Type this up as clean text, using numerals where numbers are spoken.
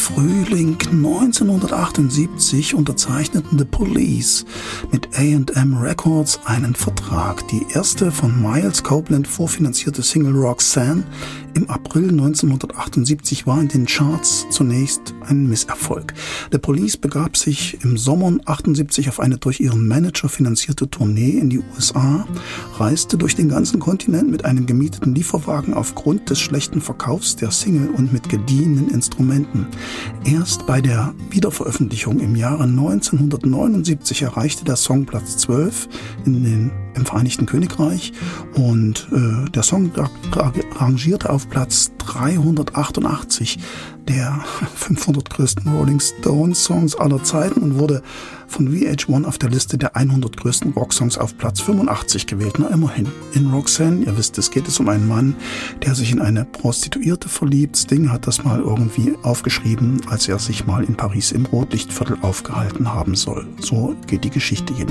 Frühling 1978 unterzeichneten The Police mit A&M Records einen Vertrag. Die erste von Miles Copeland vorfinanzierte Single Roxanne im April 1978 war in den Charts zunächst ein Misserfolg. The Police begab sich im Sommer 1978 auf eine durch ihren Manager finanzierte Tournee in die USA, reiste durch den ganzen Kontinent mit einem gemieteten Lieferwagen aufgrund des schlechten Verkaufs der Single und mit geliehenen Instrumenten. Erst bei der Wiederveröffentlichung im Jahre 1979 erreichte der Song Platz 12 im Vereinigten Königreich und der Song rangierte auf Platz 388 der 500 größten Rolling Stones Songs aller Zeiten und wurde von VH1 auf der Liste der 100 größten Rocksongs auf Platz 85 gewählt. Na, immerhin. In Roxanne, ihr wisst, es geht um einen Mann, der sich in eine Prostituierte verliebt. Sting hat das mal irgendwie aufgeschrieben, als er sich mal in Paris im Rotlichtviertel aufgehalten haben soll. So geht die Geschichte jedenfalls.